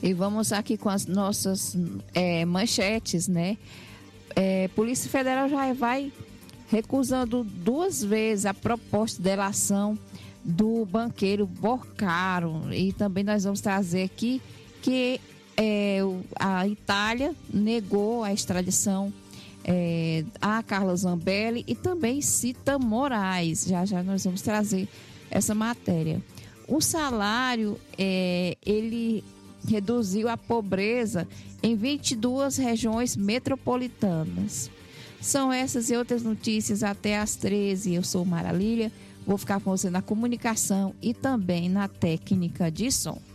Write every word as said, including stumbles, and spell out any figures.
E vamos aqui com as nossas é, manchetes, né? É, Polícia Federal já vai recusando duas vezes a proposta de delação do banqueiro Borcaro. E também nós vamos trazer aqui que é, a Itália negou a extradição é, a Carla Zambelli e também Cita Moraes. Já já nós vamos trazer essa matéria. O salário, é, ele reduziu a pobreza em vinte e duas regiões metropolitanas. São essas e outras notícias até às treze. Eu sou Mara Lília, vou ficar com você na comunicação e também na técnica de som.